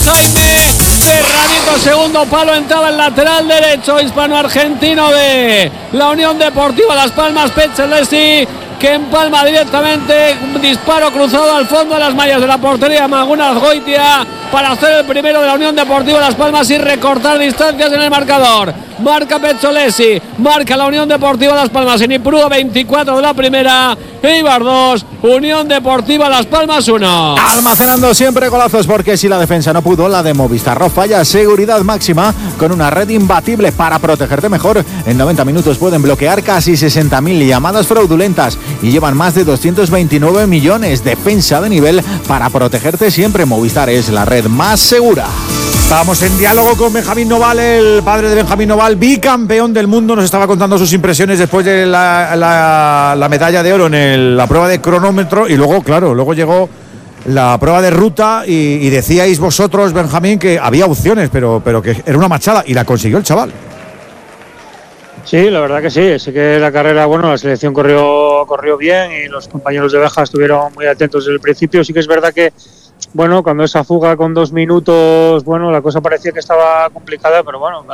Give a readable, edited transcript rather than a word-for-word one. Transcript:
Jaime Serranito, segundo palo, entraba el lateral derecho hispano-argentino de la Unión Deportiva Las Palmas, Petzelesi, que empalma directamente, un disparo cruzado al fondo de las mallas de la portería Maguna Azgoitia para hacer el primero de la Unión Deportiva Las Palmas y recortar distancias en el marcador. Marca Petzelesi, marca la Unión Deportiva Las Palmas en Ipurúa, 24 de la primera, Eibar 2, Unión Deportiva Las Palmas 1. Almacenando siempre golazos, porque si la defensa no pudo, la de Movistar no falla. Seguridad máxima con una red imbatible para protegerte mejor. En 90 minutos pueden bloquear casi 60.000 llamadas fraudulentas y llevan más de 229 millones. Defensa de nivel para protegerte siempre. Movistar es la red más segura. Estábamos en diálogo con Benjamín Noval, el padre de Benjamín Noval, bicampeón del mundo. Nos estaba contando sus impresiones después de la medalla de oro en la prueba de cronómetro. Y luego, claro, luego llegó la prueba de ruta y decíais vosotros, Benjamín, que había opciones, pero que era una machada. Y la consiguió el chaval. Sí, la verdad que sí. Sí que la carrera, bueno, la selección corrió bien y los compañeros de Beja estuvieron muy atentos desde el principio. Sí que es verdad que, bueno, cuando esa fuga con 2 minutos, bueno, la cosa parecía que estaba complicada, pero bueno,